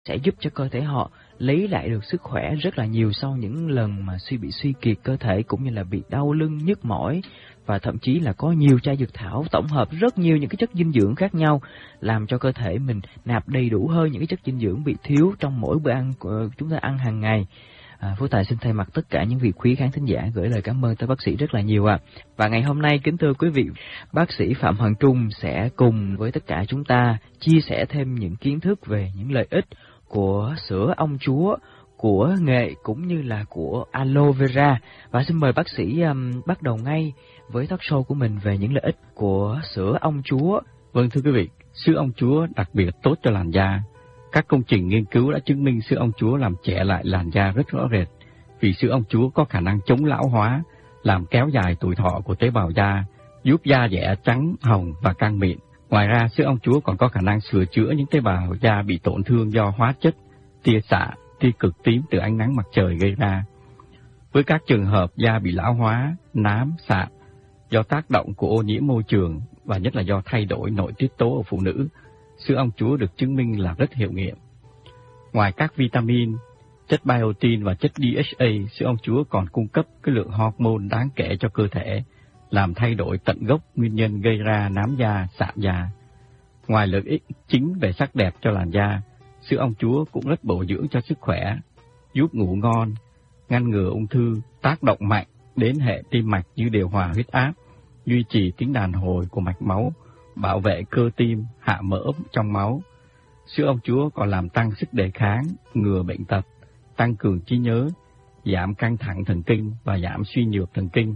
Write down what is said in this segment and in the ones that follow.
sẽ giúp cho cơ thể họ lấy lại được sức khỏe rất là nhiều sau những lần mà bị suy kiệt cơ thể, cũng như là bị đau lưng, nhức mỏi, và thậm chí là có nhiều chai dược thảo tổng hợp rất nhiều những cái chất dinh dưỡng khác nhau, làm cho cơ thể mình nạp đầy đủ hơn những cái chất dinh dưỡng bị thiếu trong mỗi bữa ăn của chúng ta ăn hàng ngày. Phú Tài xin thay mặt tất cả những vị quý khán thính giả gửi lời cảm ơn tới bác sĩ rất là nhiều ạ. Và ngày hôm nay, kính thưa quý vị, bác sĩ Phạm Hoàng Trung sẽ cùng với tất cả chúng ta chia sẻ thêm những kiến thức về những lợi ích của sữa ong chúa, của nghệ cũng như là của aloe vera. Và xin mời bác sĩ bắt đầu ngay với talk show của mình về những lợi ích của sữa ong chúa. Vâng, thưa quý vị, sữa ong chúa đặc biệt tốt cho làn da. Các công trình nghiên cứu đã chứng minh sữa ong chúa làm trẻ lại làn da rất rõ rệt, vì sữa ong chúa có khả năng chống lão hóa, làm kéo dài tuổi thọ của tế bào da, giúp da dẻ trắng, hồng và căng mịn. Ngoài ra, sữa ong chúa còn có khả năng sửa chữa những tế bào da bị tổn thương do hóa chất, tia xạ, tia cực tím từ ánh nắng mặt trời gây ra. Với các trường hợp da bị lão hóa, nám, sạm do tác động của ô nhiễm môi trường và nhất là do thay đổi nội tiết tố ở phụ nữ, sữa ong chúa được chứng minh là rất hiệu nghiệm. Ngoài các vitamin, chất biotin và chất DHA, sữa ong chúa còn cung cấp cái lượng hormone đáng kể cho cơ thể, làm thay đổi tận gốc nguyên nhân gây ra nám da, sạm da. Ngoài lợi ích chính về sắc đẹp cho làn da, sữa ong chúa cũng rất bổ dưỡng cho sức khỏe, giúp ngủ ngon, ngăn ngừa ung thư, tác động mạnh đến hệ tim mạch như điều hòa huyết áp, duy trì tính đàn hồi của mạch máu, bảo vệ cơ tim, hạ mỡ trong máu. Sữa ong chúa còn làm tăng sức đề kháng, ngừa bệnh tật, tăng cường trí nhớ, giảm căng thẳng thần kinh và giảm suy nhược thần kinh.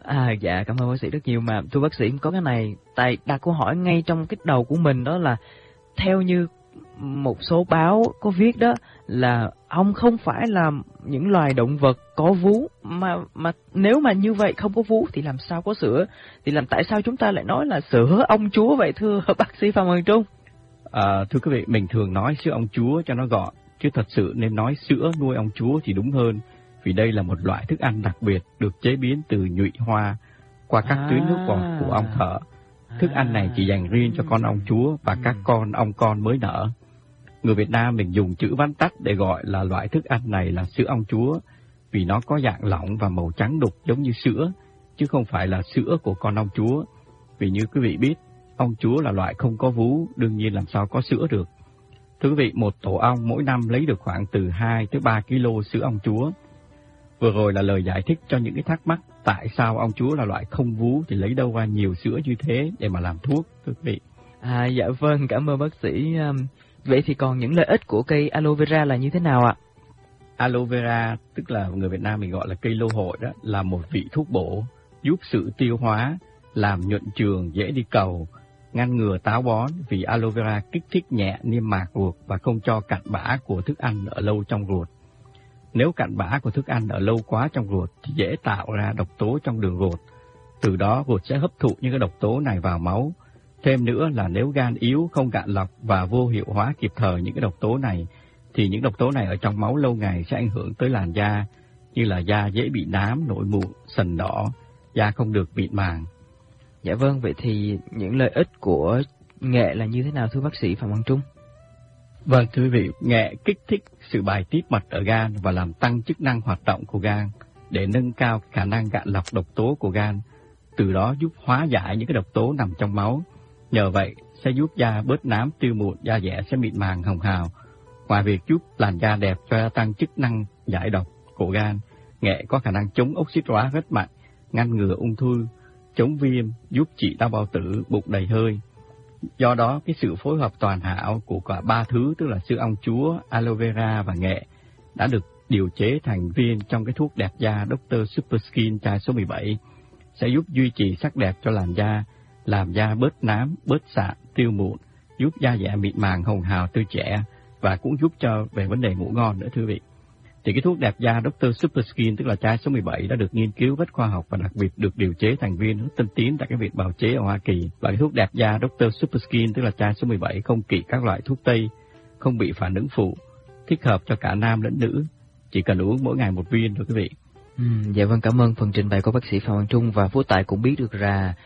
Dạ, cảm ơn bác sĩ rất nhiều. Mà thưa bác sĩ, có cái này tại đặt câu hỏi ngay trong cái đầu của mình, đó là theo như một số báo có viết đó là ong không phải là những loài động vật có vú, mà nếu mà như vậy không có vú thì làm sao có sữa? Thì tại sao chúng ta lại nói là sữa ong chúa vậy thưa bác sĩ Phạm Hoàng Trung? Thưa quý vị, mình thường nói sữa ong chúa cho nó gọn, chứ thật sự nên nói sữa nuôi ong chúa thì đúng hơn, vì đây là một loại thức ăn đặc biệt được chế biến từ nhụy hoa qua các tuyến nước bọt của ong thở. Thức ăn này chỉ dành riêng cho con ong chúa và các con ong con mới nở. Người Việt Nam mình dùng chữ vắn tắt để gọi là loại thức ăn này là sữa ong chúa, vì nó có dạng lỏng và màu trắng đục giống như sữa, chứ không phải là sữa của con ong chúa. Vì như quý vị biết, ong chúa là loại không có vú, đương nhiên làm sao có sữa được. Thưa quý vị, một tổ ong mỗi năm lấy được khoảng từ 2 tới 3 kg sữa ong chúa. Vừa rồi là lời giải thích cho những cái thắc mắc tại sao ong chúa là loại không vú thì lấy đâu ra nhiều sữa như thế để mà làm thuốc, thưa quý vị. Dạ vâng, cảm ơn bác sĩ. Vậy thì còn những lợi ích của cây aloe vera là như thế nào ạ? Aloe vera, tức là người Việt Nam mình gọi là cây lô hội đó, là một vị thuốc bổ, giúp sự tiêu hóa, làm nhuận trường, dễ đi cầu, ngăn ngừa táo bón, vì aloe vera kích thích nhẹ niêm mạc ruột và không cho cặn bã của thức ăn ở lâu trong ruột. Nếu cặn bã của thức ăn ở lâu quá trong ruột thì dễ tạo ra độc tố trong đường ruột, từ đó ruột sẽ hấp thụ những cái độc tố này vào máu. Thêm nữa là nếu gan yếu, không cạn lọc và vô hiệu hóa kịp thời những cái độc tố này, thì những độc tố này ở trong máu lâu ngày sẽ ảnh hưởng tới làn da, như là da dễ bị nám, nổi mụn, sần đỏ, da không được mịn màng. Dạ vâng, vậy thì những lợi ích của nghệ là như thế nào thưa bác sĩ Phạm Hoàng Trung? Vâng, thưa quý vị, nghệ kích thích sự bài tiết mật ở gan và làm tăng chức năng hoạt động của gan để nâng cao khả năng gạn lọc độc tố của gan, từ đó giúp hóa giải những cái độc tố nằm trong máu. Nhờ vậy sẽ giúp da bớt nám tiêu mụn, da dẻ sẽ mịn màng hồng hào. Ngoài việc giúp làn da đẹp cho gia tăng chức năng giải độc của gan, nghệ có khả năng chống oxit hóa rất mạnh, ngăn ngừa ung thư, chống viêm, giúp trị đau bao tử, bụng đầy hơi. Do đó, cái sự phối hợp toàn hảo của cả ba thứ, tức là sữa ong chúa, aloe vera và nghệ, đã được điều chế thành viên trong cái thuốc đẹp da Dr. Super Skin chai số 17, sẽ giúp duy trì sắc đẹp cho làn da, làm da bớt nám, bớt sạm, tiêu mụn, giúp da dẻ mịn màng hồng hào tươi trẻ và cũng giúp cho về vấn đề ngủ ngon nữa thưa quý vị. Thì cái thuốc đẹp da Dr. Super Skin, tức là chai số 17, đã được nghiên cứu rất khoa học và đặc biệt được điều chế thành viên rất tân tiến tại cái viện bào chế ở Hoa Kỳ. Và cái thuốc đẹp da Dr. Super Skin, tức là chai số 17, không kỵ các loại thuốc tây, không bị phản ứng phụ, thích hợp cho cả nam lẫn nữ, chỉ cần uống mỗi ngày một viên thôi quý vị. Dạ vâng, cảm ơn phần trình bày của bác sĩ Phạm Hoàng Trung. Và Phú Tài cũng biết được là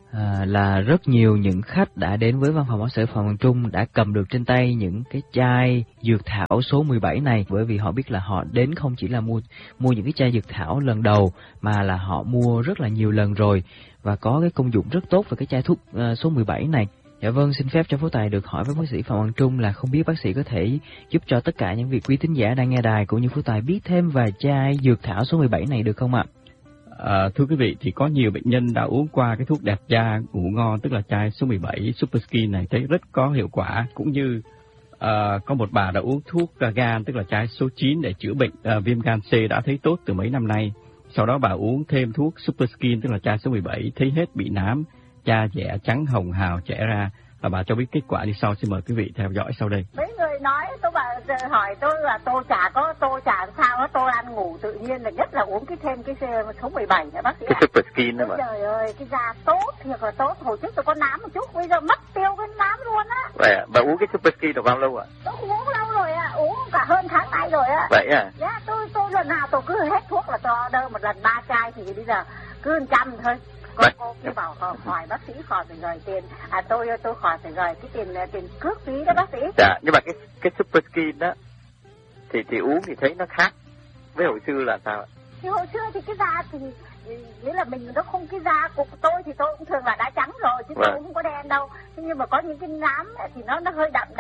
là rất nhiều những khách đã đến với văn phòng bác sĩ Phạm Hoàng Trung đã cầm được trên tay những cái chai dược thảo số 17 này, bởi vì họ biết là họ đến không chỉ là mua những cái chai dược thảo lần đầu mà là họ mua rất là nhiều lần rồi và có cái công dụng rất tốt về cái chai thuốc số 17 này. Dạ vâng, xin phép cho Phú Tài được hỏi với bác sĩ Phạm Hoàng Trung là không biết bác sĩ có thể giúp cho tất cả những vị quý thính giả đang nghe đài cũng như Phú Tài biết thêm về chai dược thảo số 17 này được không ạ? Thưa quý vị, thì có nhiều bệnh nhân đã uống qua cái thuốc đẹp da ngủ ngon, tức là chai số 17 Super Skin này thấy rất có hiệu quả, cũng như có một bà đã uống thuốc gan, tức là chai số 9 để chữa bệnh viêm gan C đã thấy tốt từ mấy năm nay. Sau đó bà uống thêm thuốc Super Skin, tức là chai số 17, thấy hết bị nám, da dẻ trắng hồng hào chẻ ra, và bà cho biết kết quả như sau. Xin mời quý vị theo dõi sau đây. Mấy người nói hỏi tôi là tôi chả sao đó, tôi ăn ngủ tự nhiên là nhất là uống thêm cái số 17 nữa bác sĩ ạ. Cái Super Skin đó mà. Trời ơi, cái da tốt thiệt là tốt. Hồi trước tôi có nám một chút, bây giờ mất tiêu cái nám luôn á. Vậy à, bà uống cái Super Skin được bao lâu ạ? Tôi uống lâu rồi ạ, uống cả hơn tháng nay rồi ạ. Vậy à? Dạ, tôi lần nào tôi cứ hết thuốc là tôi order một lần 3 chai thì bây giờ cứ 100 thôi. Cô cứ bảo hỏi bác sĩ khỏi phải gửi tiền, tôi khỏi phải gửi cái tiền cước phí đó bác sĩ. Dạ, nhưng mà cái Super Skin đó thì uống thì thấy nó khác với hồi xưa là sao ạ? Thì hồi xưa thì cái da thì nghĩa là mình nó không, cái da của tôi thì tôi cũng thường là đã trắng rồi chứ tôi cũng không có đen đâu. Thế nhưng mà có những cái nám thì nó hơi đậm,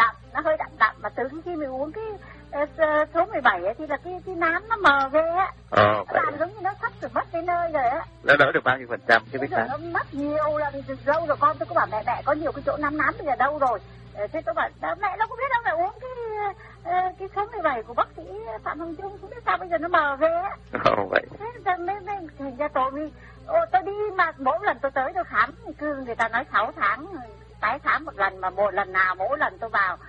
mà từ khi mình uống cái số 17 ấy, thì là cái nám nó mờ ghê á. Nó làm giống như nó sắp sửa mất cái nơi rồi á. Nó đỡ được bao nhiêu phần trăm chứ biết sao? Nó mất nhiều lần lâu rồi, con tôi có bảo mẹ có nhiều cái chỗ nám bây giờ đâu rồi. Thế tôi bảo mẹ nó không biết đâu, mẹ uống cái số 17 của bác sĩ Phạm Hoàng Trung không biết sao bây giờ nó mờ ghê á. Vậy. Thế thành ra tôi đi mà mỗi lần tôi tới tôi khám cứ người ta nói 6 tháng tái khám một lần, mà một lần nào mỗi lần tôi vào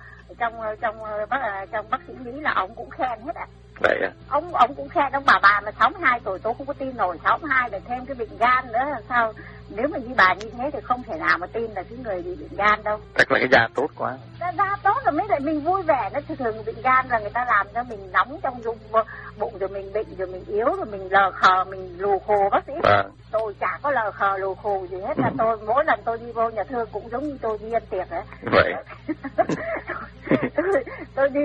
trong bác sĩ Lý là ông cũng khen hết ạ. Vậy à? Ông cũng khen, ông bảo bà mà 62 tuổi tôi không có tin nổi, 62 lại thêm cái bệnh gan nữa là sao? Nếu mà như bà như thế thì không thể nào mà tin là cái người bị bệnh gan đâu. Chắc là cái da tốt quá. Da tốt rồi mới lại mình vui vẻ, nó thường bệnh gan là người ta làm cho mình nóng trong bụng rồi mình bệnh rồi mình yếu rồi mình lờ khờ mình lù khù bác sĩ. Tôi chả có lờ khờ lù khù gì hết, là tôi mỗi lần tôi đi vô nhà thương cũng giống như tôi đi ăn tiệc ấy. Vậy. tôi đi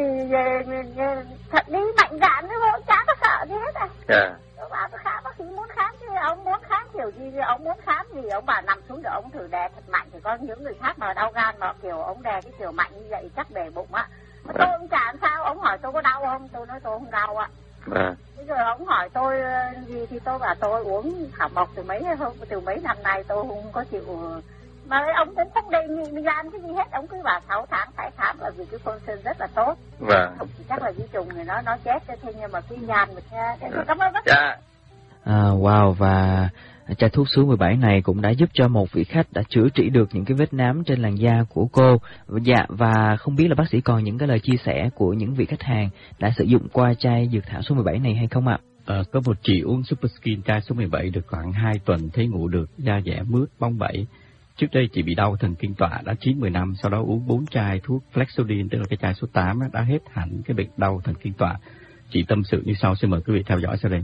thật đi mạnh dạn với vô, chả có sợ gì hết à. Tôi bảo tôi khám bác sĩ muốn khám chứ ông muốn khám kiểu gì, ông muốn khám gì ông bảo nằm xuống để ông thử đè thật mạnh, thì có những người khác mà đau gan mà kiểu ông đè cái kiểu mạnh như vậy chắc bể bụng á. Mà tôi cũng chả làm sao, ông hỏi tôi có đau không, tôi nói tôi không đau ạ. Bây giờ ông hỏi tôi gì thì tôi bảo tôi uống thảo mộc từ mấy năm nay tôi không có chịu. Mà ông cũng không đề nghị mình làm cái gì hết, ông cứ bảo 6 tháng phải khám là vì cái phân sơn rất là tốt. Không chỉ chắc là vi trùng thì nó chết cho thế, nhưng mà cái nhàn mình nha. Cảm ơn bác sĩ. Wow, và chai thuốc số 17 này cũng đã giúp cho một vị khách đã chữa trị được những cái vết nám trên làn da của cô. Dạ, và không biết là bác sĩ còn những cái lời chia sẻ của những vị khách hàng đã sử dụng qua chai dược thảo số 17 này hay không ạ? Có một chị uống Super Skin chai số 17 được khoảng 2 tuần thấy ngủ được, da dẻ mướt, bong bẩy. Trước đây chị bị đau thần kinh tọa đã 9-10 năm, sau đó uống 4 chai thuốc Flexodin, tức là cái chai số 8 đã hết hẳn cái bệnh đau thần kinh tọa. Chị tâm sự như sau, xin mời quý vị theo dõi sau đây.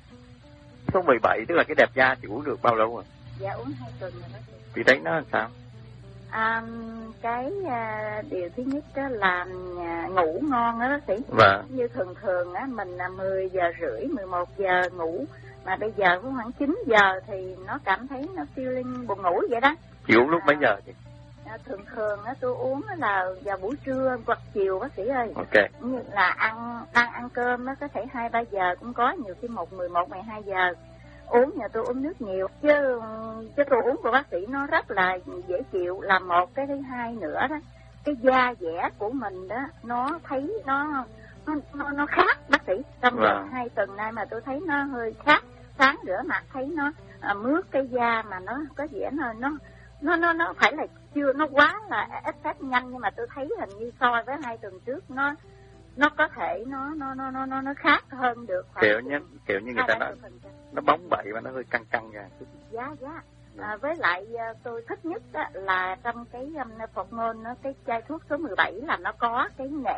Số 17 tức là cái đẹp da chị uống được bao lâu rồi? Dạ uống 2 tuần rồi bác sĩ. Chị thấy nó làm sao? Cái điều thứ nhất đó là ngủ ngon đó bác sĩ. Như thường á mình 10 giờ rưỡi 11 giờ ngủ, mà bây giờ cũng khoảng 9 giờ thì nó cảm thấy nó feeling buồn ngủ vậy đó. Chị uống lúc mấy giờ chị? Thường á tôi uống là vào buổi trưa hoặc chiều bác sĩ ơi. Như là đang ăn cơm nó có thể 2-3 giờ cũng có, nhiều khi 11-12 giờ. Uống nhà tôi uống nước nhiều chứ tôi uống của bác sĩ nó rất là dễ chịu, là một. Cái thứ hai nữa đó, cái da dẻ của mình đó nó thấy nó khác bác sĩ. Trong 2 tuần nay mà tôi thấy nó hơi khác, sáng rửa mặt thấy nó mướt cái da, mà nó có vẻ nó phải là chưa, nó quá là effect nhanh, nhưng mà tôi thấy hình như so với 2 tuần trước nó có thể nó khác hơn được. Kiểu như người ta nói nó bóng bẩy và nó hơi căng ra. Dạ. Với lại tôi thích nhất là trong cái phột môn, cái chai thuốc số 17 là nó có cái nghệ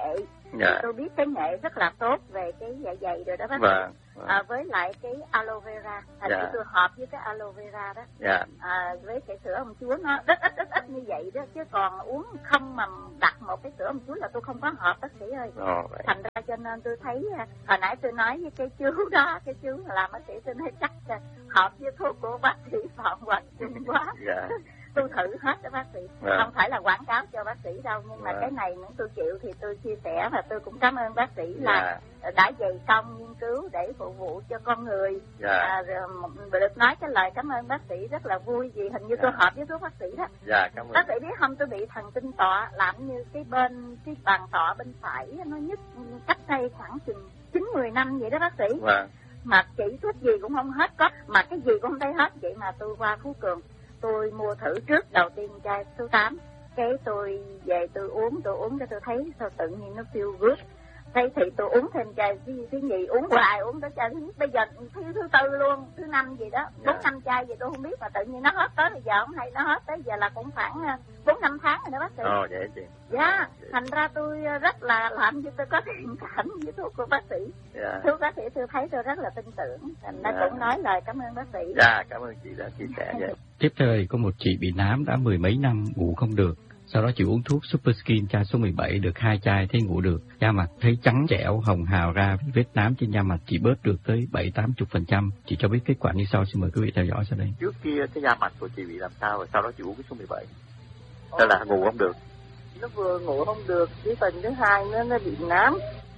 Dạ. Tôi biết cái nghệ rất là tốt về cái dạ dày rồi đó bác sĩ. Vâng. Với lại cái aloe vera, Dạ. tôi hợp với cái aloe vera đó. Dạ. Với cái sữa ông chúa nó rất ít như vậy đó, chứ còn uống không mà đặt một cái sữa ông chúa là tôi không có hợp bác sĩ ơi. Thành ra cho nên tôi thấy hồi nãy tôi nói với cái chú đó, cái chú làm bác sĩ, tôi nói chắc hợp với thuốc của bác sĩ Phạm Hoài Trung quá. Dạ. Tôi thử hết đó bác sĩ. Không phải là quảng cáo cho bác sĩ đâu, nhưng mà cái này những tôi chịu thì tôi chia sẻ, và tôi cũng cảm ơn bác sĩ là đã dày công nghiên cứu để phục vụ cho con người. Được nói cái lời cảm ơn bác sĩ rất là vui, vì hình như tôi hợp với thuốc bác sĩ đó. Cảm ơn. Bác sĩ biết không, tôi bị thần kinh tọa, làm như cái bàn tọa bên phải nó nhức cách đây khoảng chừng 9-10 năm vậy đó bác sĩ. Mà chỉ thuốc gì cũng không hết, mà cái gì cũng không thấy hết. Vậy mà tôi qua Phú Cường, tôi mua thử trước đầu tiên chai số 8, cái tôi về tôi uống cái tôi thấy sao tự nhiên nó feel good. Thế thì tôi uống thêm chai thứ nhì, uống hoài, uống tới chai thứ nhất, bây giờ thứ tư luôn, thứ 5 gì đó, 4-5 chai gì tôi không biết, mà tự nhiên nó hết tới bây giờ không hay, nó hết tới giờ là cũng khoảng 4-5 tháng rồi đó bác sĩ. Vậy chị. Dạ, thành ra tôi rất là làm như tôi có thiện cảm với thuốc của bác sĩ. Thuốc bác sĩ tôi thấy tôi rất là tin tưởng, thành ra cũng nói lời cảm ơn bác sĩ. Dạ, cảm ơn chị đã chia sẻ vậy. Tiếp theo có một chị bị nám đã 10 mấy năm ngủ không được. Sau đó chị uống thuốc Super Skin chai số 17 được 2 chai thấy ngủ được. Da mặt thấy trắng trẻo, hồng hào ra, vết nám trên da mặt chị bớt được tới 70-80%. Chị cho biết kết quả như sau, xin mời quý vị theo dõi sau đây. Trước kia cái da mặt của chị bị làm sao rồi sau đó chị uống cái số 17? Sao là ngủ không được? Nó vừa ngủ không được, cái phần thứ hai nó bị nám.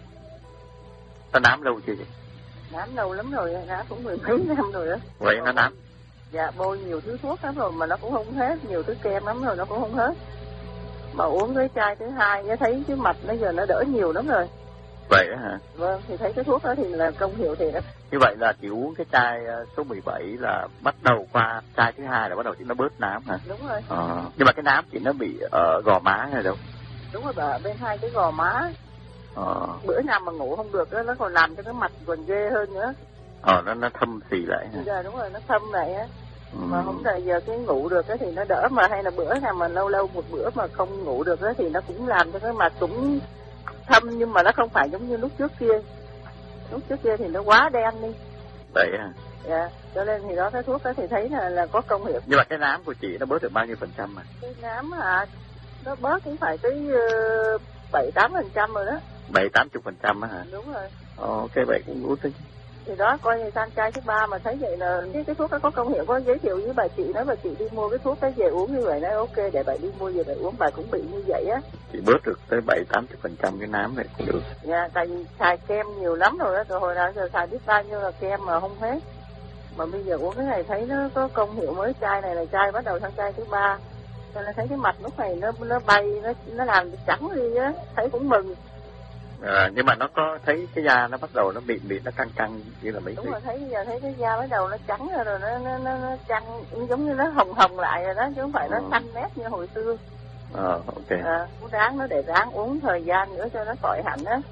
Nó nám lâu chưa chị? Nám lâu lắm rồi, nám cũng 10 mấy năm rồi đó. Vậy nó nám? Dạ, bôi nhiều thứ thuốc lắm rồi mà nó cũng không hết, nhiều thứ kem lắm rồi nó cũng không hết. Mà uống cái chai thứ hai nó thấy cái mặt nó giờ nó đỡ nhiều lắm rồi. Vậy đó hả? Vâng, thì thấy cái thuốc đó thì là công hiệu thiệt đó. Như vậy là chị uống cái chai số 17 là bắt đầu qua chai thứ hai là bắt đầu chị nó bớt nám hả? Đúng rồi. Nhưng mà cái nám chị nó bị ở gò má hay đâu? Đúng rồi bà, bên hai cái gò má. Bữa nào mà ngủ không được đó, nó còn làm cho cái mặt còn ghê hơn nữa. Nó thâm xì lại hả? Dạ đúng rồi, nó thâm lại á. Mà không là giờ cái ngủ được đó thì nó đỡ, mà hay là bữa nào mà lâu một bữa mà không ngủ được đó thì nó cũng làm cho cái mặt cũng thâm, nhưng mà nó không phải giống như lúc trước kia. Lúc trước kia thì nó quá đen đi. Vậy à? Dạ, cho nên thì đó cái thuốc đó thì thấy là có công hiệu. Nhưng mà cái nám của chị nó bớt được bao nhiêu % mà? Cái nám hả? Nó bớt cũng phải tới 7-8% rồi đó. 7-80% hả? Đúng rồi. Cái vậy cũng đủ tính. Thì đó, coi như sang chai thứ 3 mà thấy vậy là cái thuốc đó có công hiệu, có giới thiệu với bà chị, nói bà chị đi mua cái thuốc đó về uống như vậy, nói ok để bà đi mua về bà uống, bà cũng bị như vậy á. Chị bớt được tới 7-80% cái nám này cũng được. Dạ, tại vì xài kem nhiều lắm rồi đó, rồi hồi nào giờ xài biết bao nhiêu là kem mà không hết. Mà bây giờ uống cái này thấy nó có công hiệu, mới chai này là chai bắt đầu sang chai thứ 3. Cho nên thấy cái mặt lúc này nó bay, nó làm trắng đi á, thấy cũng mừng. Nhưng mà nó có thấy cái da nó bắt đầu nó bị nó căng như là mấy. Đúng rồi, thấy cái da bắt đầu nó trắng rồi nó trắng, giống như nó hồng lại rồi đó, chứ không phải nó xanh nét như hồi xưa. Ok. Cũng đáng, nó để ráng uống thời gian nữa cho nó khỏi hẳn á.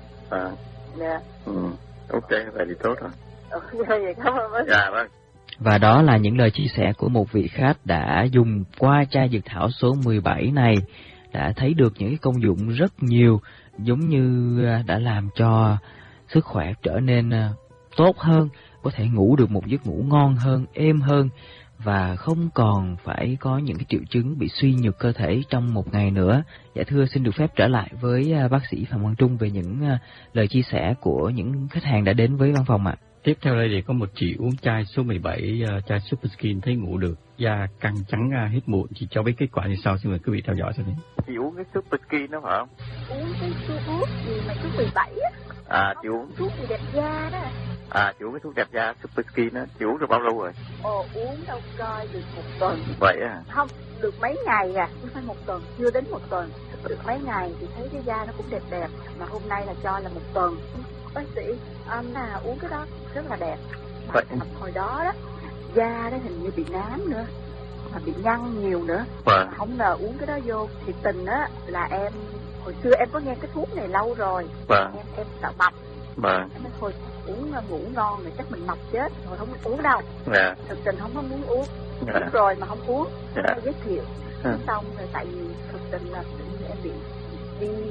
Nè. Ok, vậy thì tốt rồi. Vậy cảm ơn bác. Dạ vâng. Và đó là những lời chia sẻ của một vị khách đã dùng qua chai dược thảo số 17 này, đã thấy được những cái công dụng rất nhiều, giống như đã làm cho sức khỏe trở nên tốt hơn, có thể ngủ được một giấc ngủ ngon hơn, êm hơn, và không còn phải có những cái triệu chứng bị suy nhược cơ thể trong một ngày nữa. Dạ thưa, xin được phép trở lại với bác sĩ Phạm Quang Trung về những lời chia sẻ của những khách hàng đã đến với văn phòng ạ. Tiếp theo đây thì có một chị uống chai số 17, chai Super Skin thấy ngủ được, da căng trắng hết mụn. Chị cho biết kết quả như sau, xin mời quý vị theo dõi sau đây. Chị uống cái Super Skin đó phải không? Uống cái thuốc gì mà số 17 á. Chị uống thuốc gì đẹp da đó. Chị uống cái thuốc đẹp da Super Skin đó, chị uống được bao lâu rồi? Uống đâu coi được 1 tuần. Vậy à? Không, được mấy ngày à, không phải 1 tuần, chưa đến 1 tuần. Được mấy ngày thì thấy cái da nó cũng đẹp, mà hôm nay là cho là 1 tuần. Bác sĩ, là uống cái đó rất là đẹp. Vậy hồi đó đó, da đó hình như bị nám nữa, mà bị nhăn nhiều nữa. Không ngờ uống cái đó vô thiệt tình á, là em hồi xưa em có nghe cái thuốc này lâu rồi. Em sợ mập. Em nói thôi uống ngủ ngon rồi chắc mình mập chết rồi, không uống đâu. Thực tình không có muốn uống. Uống rồi mà không uống. Giới thiệu. Xong rồi tại vì thực tình là em bị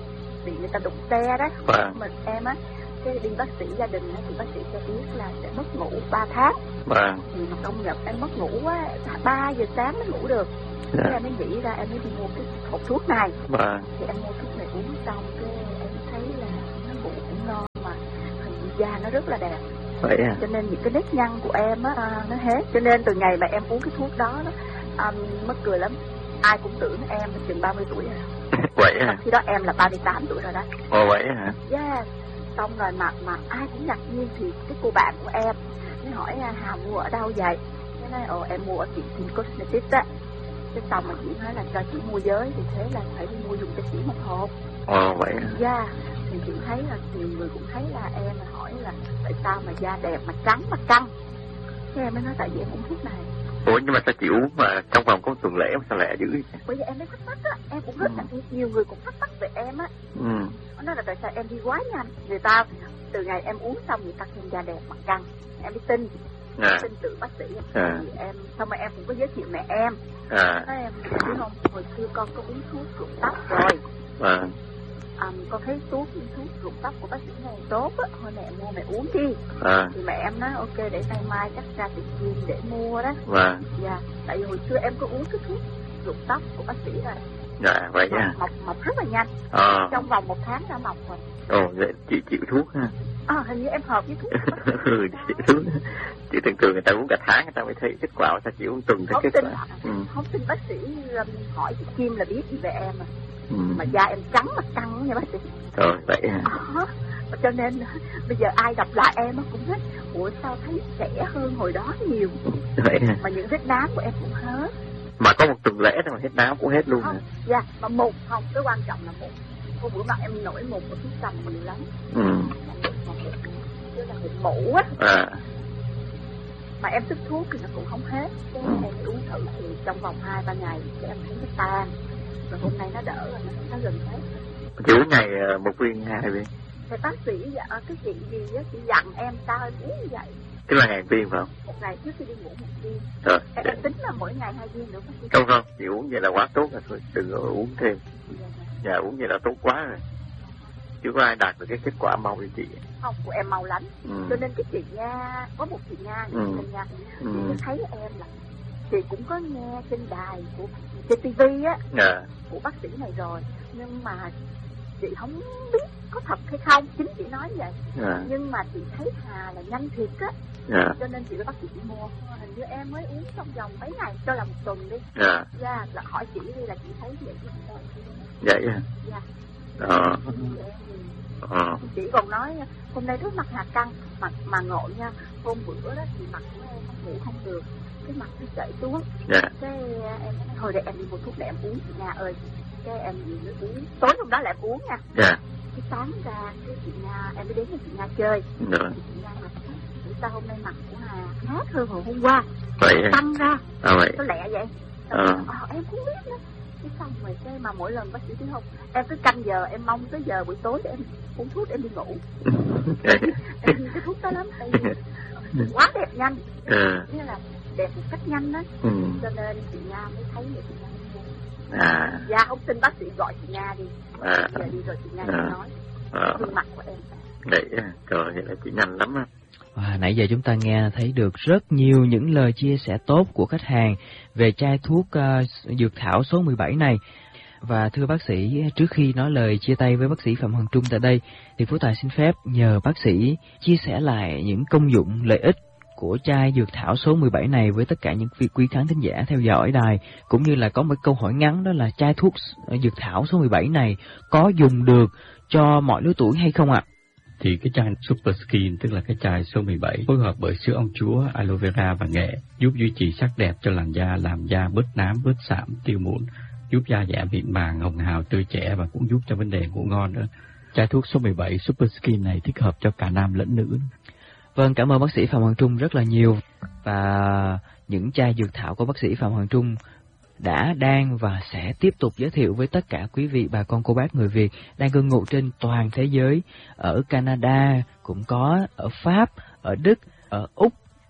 bị người ta đụng xe đó. Mình em á, cái đi bác sĩ gia đình á, thì bác sĩ cho biết là sẽ mất ngủ 3 tháng. Thì mà công nhận em mất ngủ á, 3 giờ sáng mới ngủ được. Thế em mới nghĩ ra em mới đi mua cái hộp thuốc này. Thì em mua thuốc này uống xong cái em thấy là nó ngủ cũng ngon mà hình như da nó rất là đẹp. Vậy à? Cho nên những cái nếp nhăn của em á nó hết. Cho nên từ ngày mà em uống cái thuốc đó mắc cười lắm. Ai cũng tưởng em chừng 30 tuổi rồi. Vậy à? Khi đó em là 38 tuổi rồi đó. Ồ vậy hả? Yeah. Xong rồi mà ai cũng ngạc nhiên thì cái cô bạn của em mới hỏi Hà mua ở đâu vậy? Cái nói em mua ở tiệm Kim Cosmetics á. Cái xong mà chị nói là cho chị mua giới thì thế là phải đi mua dùng cho chị một hộp. Ồ vậy à? Yeah. Thì chị thấy là nhiều người cũng thấy là em hỏi là tại sao mà da đẹp mà trắng mà căng. Thế em mới nói tại vì em uống thuốc này. Ủa nhưng mà sao chị uống mà trong vòng có tuần lễ mà sao lẹ dữ vậy? Bởi vì em mới thắc mắc á, em cũng rất là nhiều người cũng thắc mắc về em á. Nó nói là tại sao em đi quá nhanh. Người ta từ ngày em uống xong người ta khen da đẹp mặt căng. Em mới tin. Tin tự bác sĩ. Thì em xong rồi em cũng có giới thiệu mẹ em. Nói em biết không, hồi xưa con có uống thuốc rụng tóc rồi. Con thấy thuốc rụng tóc của bác sĩ này tốt á, thôi mẹ mua mẹ uống đi. Thì mẹ em nói ok để ngày mai chắc ra tiệm Kim để mua đó. Dạ, tại vì hồi xưa em có uống cái thuốc rụng tóc của bác sĩ rồi. Dạ vậy nha. Mọc rất là nhanh. Trong vòng 1 tháng đã mọc rồi. Ồ vậy chị chịu thuốc ha? Hình như em hợp với thuốc. Chị thuốc. Chị thường người ta uống cả tháng người ta mới thấy kết quả, sao chị uống tuần thấy kết quả? Không tin bác sĩ hỏi chị Kim là biết gì về em à. Mà da em trắng mặt căng nha bác sĩ. Rồi vậy hả? Cho nên bây giờ ai gặp lại em cũng nói ủa sao thấy trẻ hơn hồi đó nhiều. Vậy hả? Mà những vết nám của em cũng hết. Mà có một tuần lễ thôi mà hết nám cũng hết luôn hả? Dạ, mà mụn không, cái quan trọng là mụn. Hôm bữa mà em nổi mụn ở phía cằm mình lắm. Chứ là mụn mũ á. Mà em sức thuốc thì nó cũng không hết. Cái em uống thử thì trong vòng 2-3 ngày cái em thấy nó tan. Rồi hôm nay nó đỡ rồi, nó gần hết. Chị uống ngày 1 viên 2 viên? Thì bác sĩ cái chuyện gì á, chị dặn em sao em uống như vậy. Tức là ngày viên phải không? Một ngày trước khi đi ngủ 1 viên. Rồi. Em tính là mỗi ngày 2 viên nữa bác sĩ. Không, chị uống vậy là quá tốt rồi, thôi đừng uống thêm. Dạ uống vậy là tốt quá rồi. Chứ có ai đạt được cái kết quả mau như chị? Không, của em mau lắm. Cho nên cái chị Nga, có một chị Nga, chị thấy em là chị cũng có nghe trên đài của trên TV á, của bác sĩ này rồi, nhưng mà chị không biết có thật hay không, chính chị nói vậy. Nhưng mà chị thấy Hà là nhanh thiệt á, cho nên chị với bác sĩ chị mua. Hình như em mới uống trong vòng mấy ngày, cho là 1 tuần đi. Là hỏi chị đi là chị thấy vậy chứ. Vậy hả? Dạ. Chị còn nói hôm nay rất mặt Hà căng, mặt mà ngộ nha. Hôm bữa đó thì mặt của em ngủ không được, cái mặt nó chảy xuống. Cái em nói thôi để em đi mua thuốc để em uống chị Nga ơi. Cái em mới uống, tối hôm đó là em uống nha. Cái sáng ra cái chị Nga em mới đến với chị Nga chơi. Thì chị Nga nói sao hôm nay mặt của Hà khác hơn hồi hôm qua, tăng ra. Có lẹ vậy. Em cũng biết nữa. Cái xong rồi cái mà mỗi lần bác sĩ thấy không, em cứ canh giờ em mong tới giờ buổi tối để em uống thuốc để em đi ngủ. Em nhìn cái thuốc đó lắm, tại vì quá đẹp nhanh. Nghĩa là đẹp một cách nhanh đó. Cho nên chị Nga mới thấy vậy chị Nga mua. Dạ không tin bác sĩ gọi chị Nga đi. Giờ đi rồi chị Nga nói gương mặt của em. Đấy, trời vậy là chị nhanh lắm á. Nãy giờ chúng ta nghe thấy được rất nhiều những lời chia sẻ tốt của khách hàng về chai thuốc dược thảo số 17 này. Và thưa bác sĩ, trước khi nói lời chia tay với bác sĩ Phạm Hoàng Trung tại đây, thì Phú Tài xin phép nhờ bác sĩ chia sẻ lại những công dụng, lợi ích của chai dược thảo số 17 này với tất cả những quý khán thính giả theo dõi đài, cũng như là có một câu hỏi ngắn, đó là chai thuốc dược thảo số 17 này có dùng được cho mọi lứa tuổi hay không ạ? Thì cái chai Super Skin, tức là cái chai số 17, phối hợp bởi sữa ong chúa, aloe vera và nghệ, giúp duy trì sắc đẹp cho làn da, làm da bớt nám, bớt sạm, tiêu mụn, giúp da giảm mịn màng, hồng hào, tươi trẻ và cũng giúp cho vấn đề ngủ ngon nữa. Chai thuốc số 17 Super Skin này thích hợp cho cả nam lẫn nữ. Vâng, cảm ơn bác sĩ Phạm Hoàng Trung rất là nhiều. Và những chai dược thảo của bác sĩ Phạm Hoàng Trung đã, đang và sẽ tiếp tục giới thiệu với tất cả quý vị bà con cô bác người Việt đang cư ngụ trên toàn thế giới. Ở Canada cũng có, ở Pháp, ở Đức, ở Úc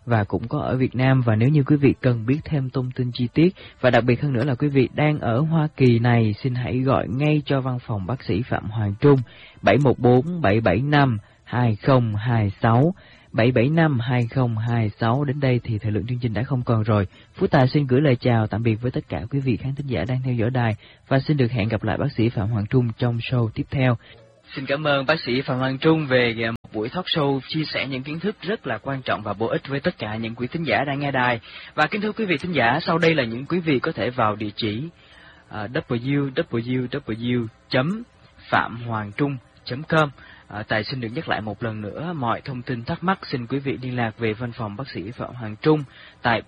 và cũng có ở Việt Nam. Và nếu như quý vị cần biết thêm thông tin chi tiết và đặc biệt hơn nữa là quý vị đang ở Hoa Kỳ này, xin hãy gọi ngay cho văn phòng bác sĩ Phạm Hoàng Trung 714-775-2026 775-2026. Đến đây thì thời lượng chương trình đã không còn rồi. Phú Tài xin gửi lời chào tạm biệt với tất cả quý vị khán thính giả đang theo dõi đài và xin được hẹn gặp lại bác sĩ Phạm Hoàng Trung trong show tiếp theo. Xin cảm ơn bác sĩ Phạm Hoàng Trung về một buổi talk show chia sẻ những kiến thức rất là quan trọng và bổ ích với tất cả những quý thính giả đang nghe đài. Và kính thưa quý vị thính giả, sau đây là những quý vị có thể vào địa chỉ www.phạm-hoàng-trung.com. Tài xin được nhắc lại một lần nữa, mọi thông tin thắc mắc xin quý vị liên lạc về văn phòng bác sĩ Phạm Hoàng Trung tại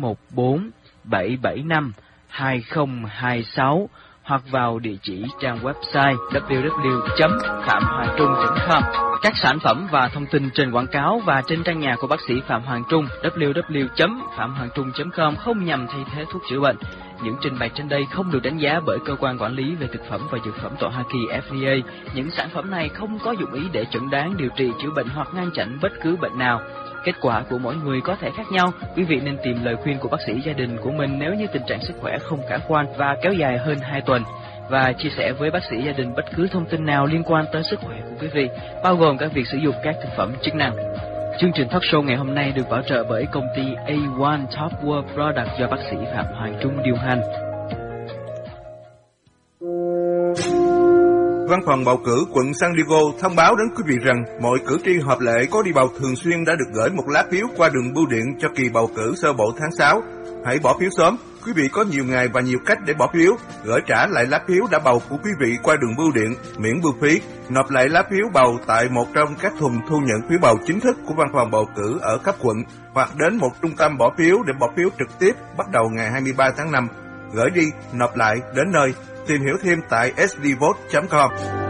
714-775-2026 hoặc vào địa chỉ trang website www.phạm-hoàng-trung.com. Các sản phẩm và thông tin trên quảng cáo và trên trang nhà của bác sĩ Phạm Hoàng Trung www.phạm-hoàng-trung.com không nhằm thay thế thuốc chữa bệnh. Những trình bày trên đây không được đánh giá bởi cơ quan quản lý về thực phẩm và dược phẩm tại Hoa Kỳ FDA. Những sản phẩm này không có dụng ý để chẩn đoán, điều trị, chữa bệnh hoặc ngăn chặn bất cứ bệnh nào. Kết quả của mỗi người có thể khác nhau. Quý vị nên tìm lời khuyên của bác sĩ gia đình của mình nếu như tình trạng sức khỏe không khả quan và kéo dài hơn 2 tuần. Và chia sẻ với bác sĩ gia đình bất cứ thông tin nào liên quan tới sức khỏe của quý vị, bao gồm các việc sử dụng các thực phẩm chức năng. Chương trình talk show ngày hôm nay được bảo trợ bởi công ty A1 Top World Product do bác sĩ Phạm Hoàng Trung điều hành. Văn phòng bầu cử quận San Diego thông báo đến quý vị rằng mọi cử tri hợp lệ có đi bầu thường xuyên đã được gửi một lá phiếu qua đường bưu điện cho kỳ bầu cử sơ bộ tháng 6. Hãy bỏ phiếu sớm. Quý vị có nhiều ngày và nhiều cách để bỏ phiếu. Gửi trả lại lá phiếu đã bầu của quý vị qua đường bưu điện, miễn bưu phí. Nộp lại lá phiếu bầu tại một trong các thùng thu nhận phiếu bầu chính thức của văn phòng bầu cử ở cấp quận, hoặc đến một trung tâm bỏ phiếu để bỏ phiếu trực tiếp bắt đầu ngày 23 tháng 5. Gửi đi, nộp lại, đến nơi. Tìm hiểu thêm tại sdvote.com.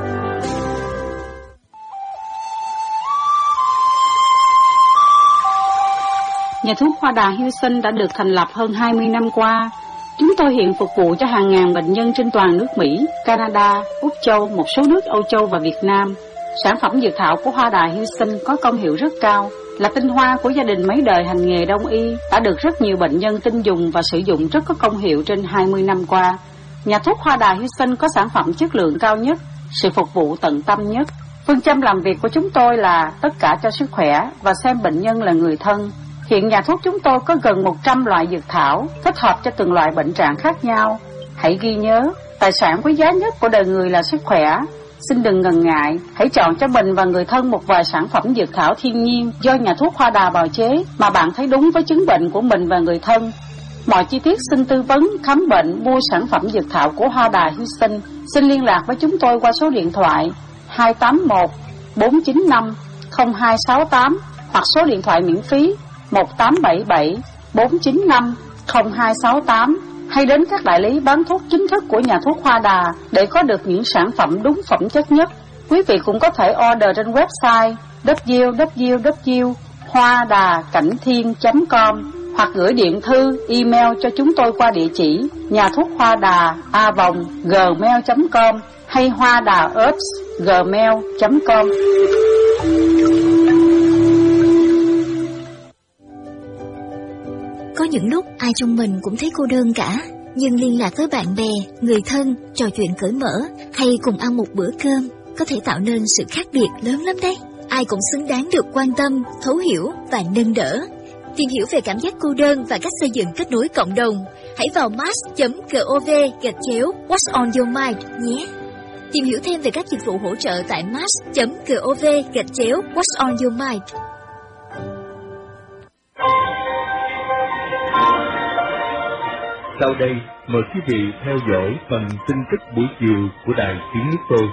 Nhà thuốc Hoa Đà Houston đã được thành lập hơn 20 năm qua. Chúng tôi hiện phục vụ cho hàng ngàn bệnh nhân trên toàn nước Mỹ, Canada, Úc Châu, một số nước Âu Châu và Việt Nam. Sản phẩm dược thảo của Hoa Đà Houston có công hiệu rất cao, là tinh hoa của gia đình mấy đời hành nghề đông y, đã được rất nhiều bệnh nhân tin dùng và sử dụng rất có công hiệu trên 20 năm qua. Nhà thuốc Hoa Đà Houston có sản phẩm chất lượng cao nhất, sự phục vụ tận tâm nhất. Phương châm làm việc của chúng tôi là tất cả cho sức khỏe và xem bệnh nhân là người thân. Hiện nhà thuốc chúng tôi có gần 100 loại dược thảo, thích hợp cho từng loại bệnh trạng khác nhau. Hãy ghi nhớ, tài sản quý giá nhất của đời người là sức khỏe. Xin đừng ngần ngại, hãy chọn cho mình và người thân một vài sản phẩm dược thảo thiên nhiên do nhà thuốc Hoa Đà bào chế mà bạn thấy đúng với chứng bệnh của mình và người thân. Mọi chi tiết xin tư vấn, khám bệnh, mua sản phẩm dược thảo của Hoa Đà Houston, xin liên lạc với chúng tôi qua số điện thoại 281 495 0268 hoặc số điện thoại miễn phí 1877 495 0268, hay đến các đại lý bán thuốc chính thức của nhà thuốc Hoa Đà để có được những sản phẩm đúng phẩm chất nhất. Quý vị cũng có thể order trên website www.hoadacảnhthiên.com hoặc gửi điện thư, email cho chúng tôi qua địa chỉ nhà thuốc Hoa Đà @gmail.com hay hoadaherbs@gmail.com. Có những lúc ai trong mình cũng thấy cô đơn cả, nhưng liên lạc với bạn bè, người thân, trò chuyện cởi mở hay cùng ăn một bữa cơm có thể tạo nên sự khác biệt lớn lắm đấy. Ai cũng xứng đáng được quan tâm, thấu hiểu và nâng đỡ. Tìm hiểu về cảm giác cô đơn và cách xây dựng kết nối cộng đồng, hãy vào mass.gov/What's on your mind nhé. Tìm hiểu thêm về các dịch vụ hỗ trợ tại mass.gov/What's on your mind. Sau đây, mời quý vị theo dõi phần tin tức buổi chiều của Đài Tiếng Nước Tôi.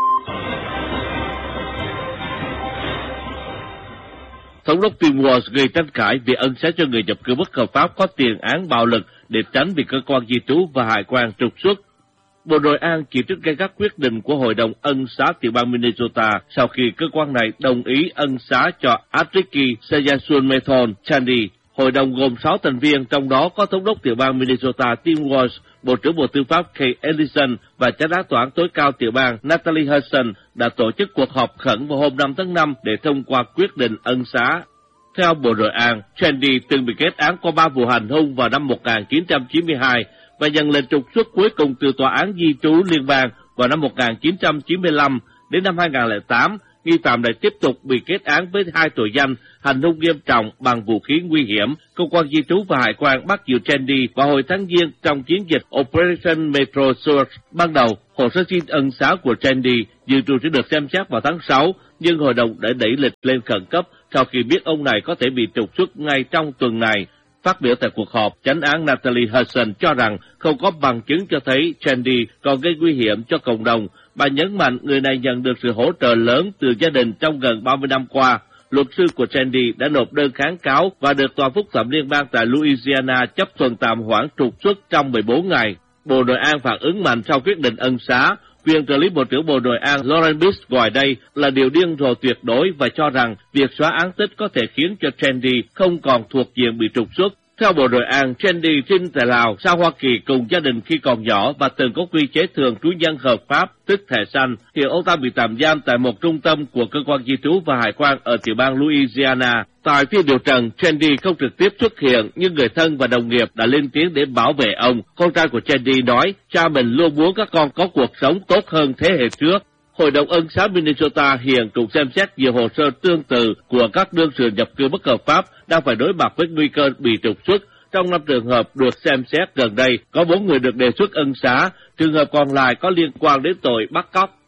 Thống đốc Tim Walz gây tranh cãi vì ân xá cho người nhập cư bất hợp pháp có tiền án bạo lực để tránh bị cơ quan di trú và hải quan trục xuất. Bộ Nội an chỉ trích gay gắt quyết định của Hội đồng ân xá tiểu bang Minnesota sau khi cơ quan này đồng ý ân xá cho Atriki Sayasun-Methon Chandy. Hội đồng gồm 6 thành viên, trong đó có Thống đốc tiểu bang Minnesota Tim Walz, Bộ trưởng Bộ Tư pháp Kay Ellison và Chánh án tòa án tối cao tiểu bang Natalie Hudson đã tổ chức cuộc họp khẩn vào hôm 5 tháng 5 để thông qua quyết định ân xá. Theo Bộ Nội án, Chandy từng bị kết án qua 3 vụ hành hung vào năm 1992 và nhận lệnh trục xuất cuối cùng từ Tòa án Di trú Liên bang vào năm 1995. Đến năm 2008, nghi phạm lại tiếp tục bị kết án với 2 tội danh hành hung nghiêm trọng bằng vũ khí nguy hiểm. Cơ quan di trú và hải quan bắt giữ Chandy vào hồi tháng Giêng trong chiến dịch Operation Metro Search. Ban đầu, hồ sơ xin ân xá của Chandy dự trù sẽ được xem xét vào tháng 6, nhưng hội đồng đã đẩy lịch lên khẩn cấp sau khi biết ông này có thể bị trục xuất ngay trong tuần này. Phát biểu tại cuộc họp, chánh án Natalie Hudson cho rằng không có bằng chứng cho thấy Chandy còn gây nguy hiểm cho cộng đồng. Bà nhấn mạnh người này nhận được sự hỗ trợ lớn từ gia đình trong gần 30 năm qua. Luật sư của Chandy đã nộp đơn kháng cáo và được Tòa phúc thẩm liên bang tại Louisiana chấp thuận tạm hoãn trục xuất trong 14 ngày. Bộ Nội án phản ứng mạnh sau quyết định ân xá. Quyền trợ lý Bộ trưởng Bộ Nội án Lauren Biss gọi đây là điều điên rồ tuyệt đối và cho rằng việc xóa án tích có thể khiến cho Chandy không còn thuộc diện bị trục xuất. Theo Bộ Nội án, Chandy sinh tại Lào sang Hoa Kỳ cùng gia đình khi còn nhỏ và từng có quy chế thường trú nhân hợp pháp, tức thẻ xanh. Hiện ông ta bị tạm giam tại một trung tâm của cơ quan di trú và hải quan ở tiểu bang Louisiana. Tại phiên điều trần, Chandy không trực tiếp xuất hiện, nhưng người thân và đồng nghiệp đã lên tiếng để bảo vệ ông. Con trai của Chandy nói, cha mình luôn muốn các con có cuộc sống tốt hơn thế hệ trước. Hội đồng ân xá Minnesota hiện cũng xem xét nhiều hồ sơ tương tự của các đương sự nhập cư bất hợp pháp đang phải đối mặt với nguy cơ bị trục xuất. Trong 5 trường hợp được xem xét gần đây, có 4 người được đề xuất ân xá, trường hợp còn lại có liên quan đến tội bắt cóc.